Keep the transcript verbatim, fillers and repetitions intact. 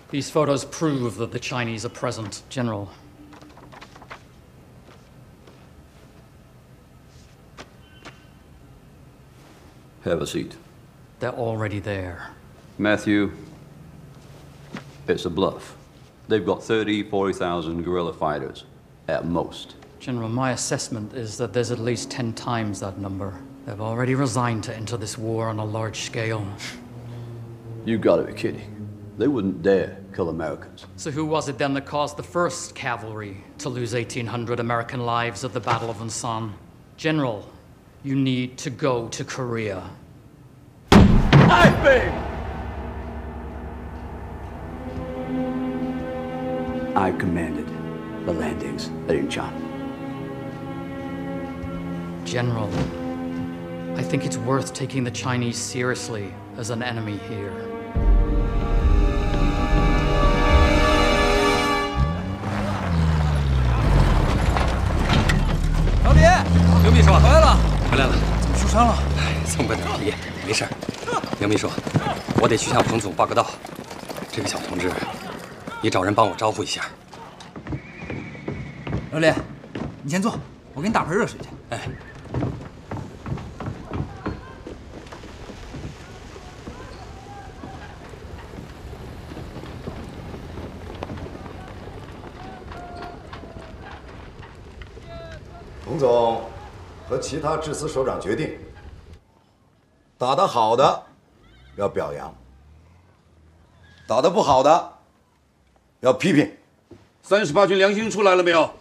These photos prove that the Chinese are present, General. Have a seat. They're already there. Matthew, it's a bluff. They've got thirty, forty thousand guerrilla fighters, at most. General, my assessment is that there's at least ten times that number. They've already resigned to enter this war on a large scale. You gotta be kidding. They wouldn't dare kill Americans. So who was it then that caused the first cavalry to lose eighteen hundred American lives at the Battle of Unsan? General, you need to go to Korea. I've been! I commanded the landings at Incheon. General, I think it's worth taking the Chinese seriously as an enemy here. 老李，刘秘书回来了， 回来了， 怎么受伤了？ 哎，这么个点皮，没事儿。刘秘书，我得去向彭总报个到。这个小同志，你找人帮我招呼一下。 老李，你先坐，我给你打盆热水去。 哎。 彭总和其他制司首长决定，打得好的要表扬，打得不好的要批评。 三十八军良心出来了没有？